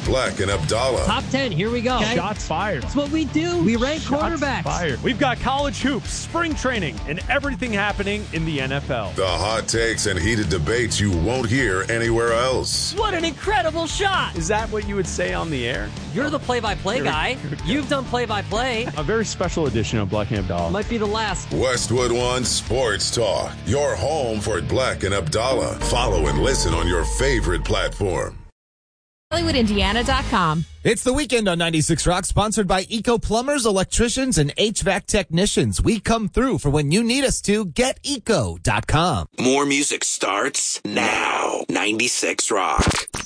Black and Abdallah. Top 10, here we go. Okay? Shots fired. That's what we do. We rank quarterbacks. Fired. We've got college hoops, spring training, and everything happening in the NFL. The hot takes and heated debates you won't hear anywhere else. What an incredible shot. Is that what you would say on the air? You're the play-by-play guy. You've done play-by-play. A very special edition of Black and Abdallah. Might be the last. Westwood One Sports Talk. Your home for Black and Abdallah. Follow and listen on your favorite platform. HollywoodIndiana.com. It's the weekend on 96 Rock, sponsored by Eco Plumbers, Electricians, and HVAC Technicians. We come through for when you need us to. GetEco.com. More music starts now. 96 Rock.